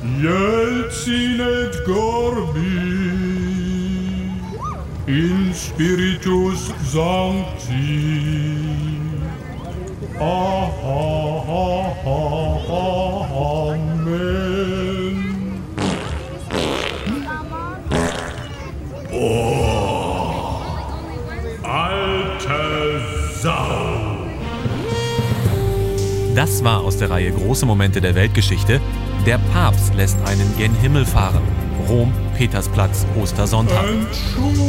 Jelcin et Gorbi, in Spiritus Sancti. Amen. Oh, alte Sau. Das war aus der Reihe Große Momente der Weltgeschichte. Der Papst lässt einen gen Himmel fahren. Rom, Petersplatz, Ostersonntag.